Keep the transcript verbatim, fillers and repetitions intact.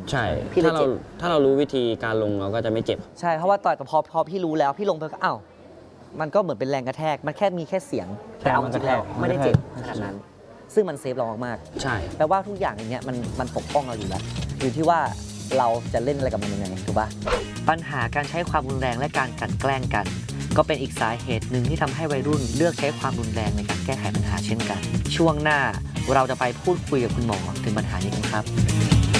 ใช่พี่เลยถ้าเราเจ็บถ้าเรารู้วิธีการลงเราก็จะไม่เจ็บใช่เพราะว่าต่อยแต่พอพอพี่รู้แล้วพี่ลงไปก็อ้าวมันก็เหมือนเป็นแรงกระแทกมันแค่มีแค่เสียงแต่เอาจริงๆแล้วมันกระแทกไม่ได้เจ็บขนาดนั้น ซึ่งมันเซฟเรามากใช่ๆแปลว่าทุกอย่างอย่างเงี้ยมันมันปกป้องเราอยู่แล้วอยู่ที่ว่าเราจะเล่นอะไรกับมันยังไงถูกปะปัญหาการใช้ความรุนแรงและการกลั่นแกล้งกัน ก็เป็นอีกสาเหตุหนึ่งที่ทำให้วัยรุ่นเลือกใช้ความรุนแรงในการแก้ไขปัญหาเช่นกัน ช่วงหน้าเราจะไปพูดคุยกับคุณหมอถึงปัญหานี้กันครับ